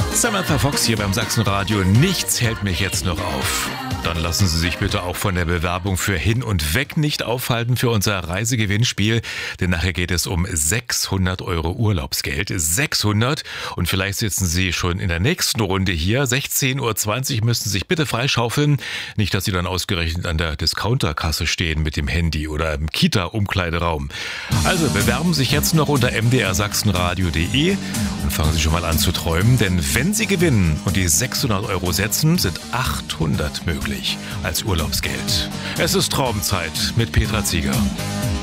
Samantha Fox hier beim Sachsenradio. Nichts hält mich jetzt noch auf. Dann lassen Sie sich bitte auch von der Bewerbung für Hin und Weg nicht aufhalten für unser Reisegewinnspiel. Denn nachher geht es um 600 € Urlaubsgeld. 600. Und vielleicht sitzen Sie schon in der nächsten Runde hier. 16:20 Uhr müssen Sie sich bitte freischaufeln. Nicht, dass Sie dann ausgerechnet an der Discounterkasse stehen mit dem Handy oder im Kita-Umkleideraum. Also bewerben Sie sich jetzt noch unter mdrsachsenradio.de und fangen Sie schon mal an zu träumen. Denn wenn Sie gewinnen und die 600 € setzen, sind 800 möglich als Urlaubsgeld. Es ist Traumzeit mit Petra Zieger.